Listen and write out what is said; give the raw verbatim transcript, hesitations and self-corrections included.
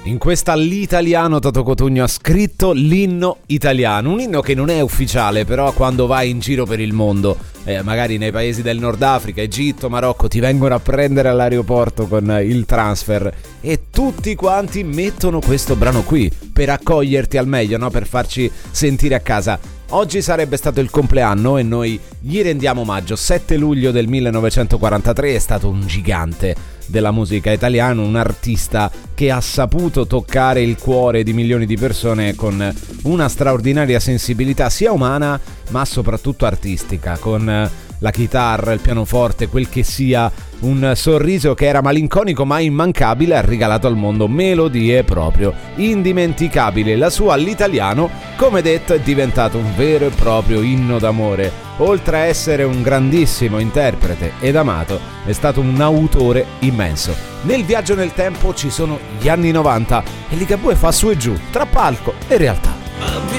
In questa L'Italiano Toto Cotugno ha scritto l'inno italiano, un inno che non è ufficiale, però quando vai in giro per il mondo, eh, magari nei paesi del Nord Africa, Egitto, Marocco, ti vengono a prendere all'aeroporto con il transfer e tutti quanti mettono questo brano qui per accoglierti al meglio, no? Per farci sentire a casa. Oggi sarebbe stato il compleanno e noi gli rendiamo omaggio. sette luglio del millenovecentoquarantatré è stato un gigante della musica italiana, un artista che ha saputo toccare il cuore di milioni di persone con una straordinaria sensibilità sia umana ma soprattutto artistica, con la chitarra, il pianoforte, quel che sia, un sorriso che era malinconico ma immancabile, ha regalato al mondo melodie proprio indimenticabili. La sua L'Italiano, come detto, è diventato un vero e proprio inno d'amore. Oltre a essere un grandissimo interprete ed amato, è stato un autore immenso. Nel viaggio nel tempo ci sono gli anni novanta e Ligabue fa su e giù tra palco e realtà.